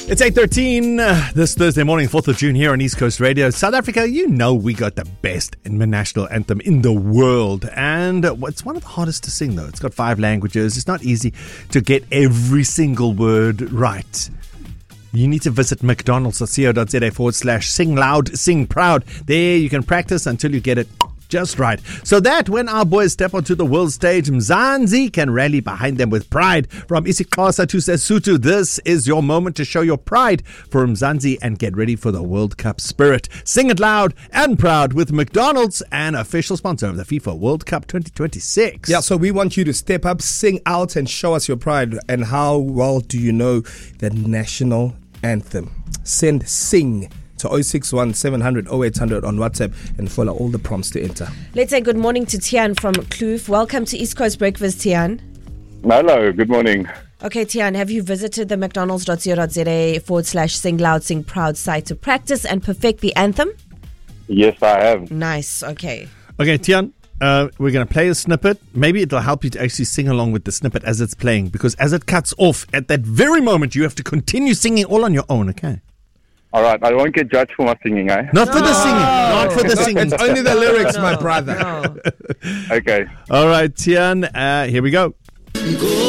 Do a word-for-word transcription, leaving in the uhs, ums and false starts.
It's eight thirteen uh, this Thursday morning, fourth of June here on East Coast Radio. South Africa, you know we got the best national anthem in the world. And uh, it's one of the hardest to sing, though. It's got five languages. It's not easy to get every single word right. You need to visit mcdonalds.co.za forward slash sing loud, sing proud. There you can practice until you get it just right. So that when our boys step onto the world stage, Mzansi can rally behind them with pride. From isiXhosa to Sesotho, this is your moment to show your pride for Mzansi and get ready for the World Cup spirit. Sing it loud and proud with McDonald's, an official sponsor of the FIFA World Cup twenty twenty-six. Yeah, so we want you to step up, sing out, and show us your pride. And how well do you know the national anthem? Send sing to oh six one, seven hundred, oh eight hundred on WhatsApp and follow all the prompts to enter. Let's say good morning to Tian from Kloof. Welcome to East Coast Breakfast, Tian. Hello, good morning. Okay, Tian, have you visited the mcdonalds.co.za forward slash sing loud, sing proud site to practice and perfect the anthem? Yes, I have. Nice, okay. Okay, Tian, uh, we're going to play a snippet. Maybe it'll help you to actually sing along with the snippet as it's playing, because as it cuts off, at that very moment, you have to continue singing all on your own, okay? All right, I won't get judged for my singing, eh? Not for the singing. Not for the singing. It's only the lyrics, No, my brother. no. Okay. All right, Tian, uh, here we go.